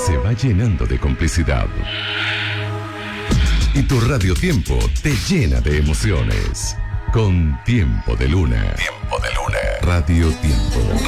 se va llenando de complicidad. Y tu radiotiempo te llena de emociones. Con Tiempo de Luna. Tiempo de Luna. Radio Tiempo.